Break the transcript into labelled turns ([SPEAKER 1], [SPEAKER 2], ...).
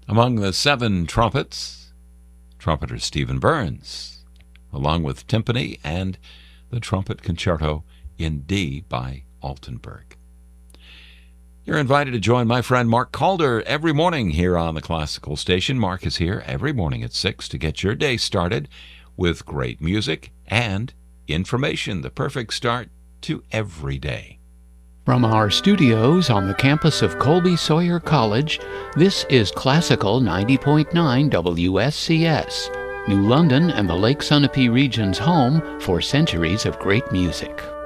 [SPEAKER 1] Among the seven trumpets, trumpeter Stephen Burns, along with timpani and the trumpet concerto in D by Altenberg. You're invited to join my friend Mark Calder every morning here on the Classical Station. Mark is here every morning at 6 to get your day started with great music and information, the perfect start to every day.
[SPEAKER 2] From our studios on the campus of Colby Sawyer College, this is Classical 90.9 WSCS, New London and the Lake Sunapee region's home for centuries of great music.